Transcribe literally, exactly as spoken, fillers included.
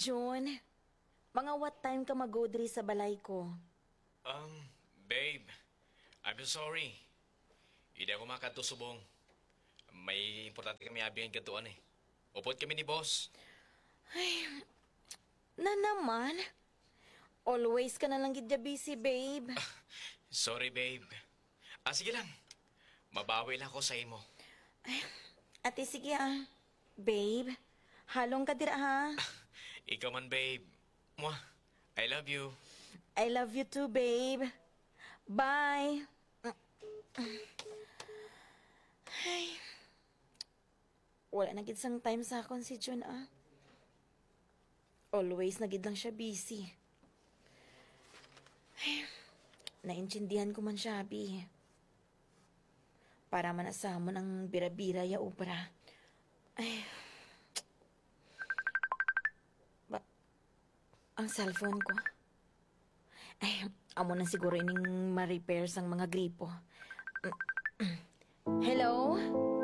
John, mga what time ka mag-go diri sa balay ko? Um, babe, I'm so sorry. Hindi ako makatusubong. May importante kami abingan katuan eh. Upot kami ni boss. Na naman? Always ka na lang gidya busy, babe. Sorry, babe. Ah, sige lang. Mabawi lang ako sa imo. Ate, sige ah. Babe, halong ka dira ha? Ikaw man, babe. Mwah, I love you. I love you too, babe. Bye. Ay. Wala na gid sang time sa akon si John ah. Always na gid lang siya busy. Ay, naintindihan ko man siya, Abi. Para man asamon ang bira-bira ya obra. Ay. Ba, ang cellphone ko. Ay, amo na siguro ining ma-repair sang mga gripo. Hello?